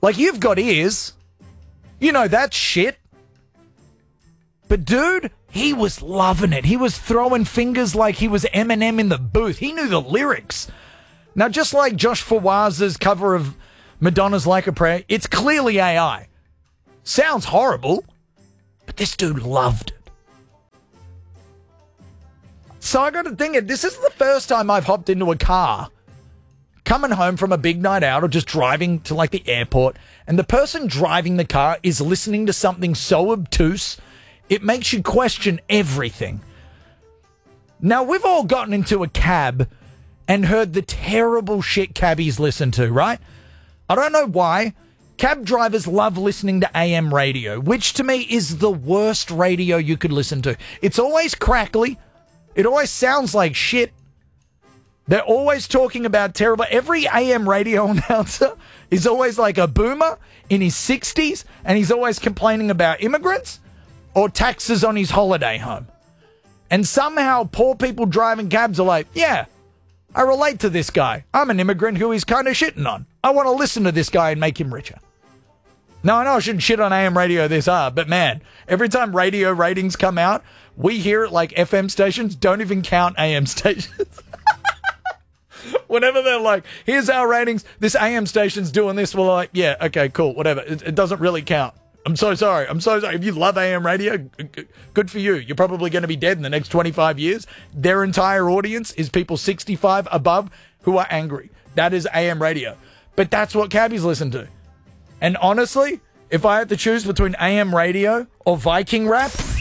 Like, you've got ears. You know that shit. But dude, he was loving it. He was throwing fingers like he was Eminem in the booth. He knew the lyrics. Now, just like Josh Fawaz's cover of Madonna's Like a Prayer, it's clearly AI. Sounds horrible, but this dude loved it. So I got to think, this is the first time I've hopped into a car coming home from a big night out or just driving to like the airport, and the person driving the car is listening to something so obtuse, it makes you question everything. Now, we've all gotten into a cab and heard the terrible shit cabbies listen to, right? I don't know why. Cab drivers love listening to AM radio, which to me is the worst radio you could listen to. It's always crackly. It always sounds like shit. They're always talking about terrible... Every AM radio announcer is always like a boomer in his 60s, and he's always complaining about immigrants or taxes on his holiday home. And somehow poor people driving cabs are like, yeah, I relate to this guy. I'm an immigrant who he's kind of shitting on. I want to listen to this guy and make him richer. Now, I know I shouldn't shit on AM radio this hard, but man, every time radio ratings come out, we hear it like FM stations don't even count AM stations. Whenever they're like, here's our ratings, this AM station's doing this, we're like, yeah, okay, cool, whatever. It doesn't really count. I'm so sorry. If you love AM radio, good for you. You're probably going to be dead in the next 25 years. Their entire audience is people 65 above who are angry. That is AM radio. But that's what cabbies listen to. And honestly, if I had to choose between AM radio or Viking rap,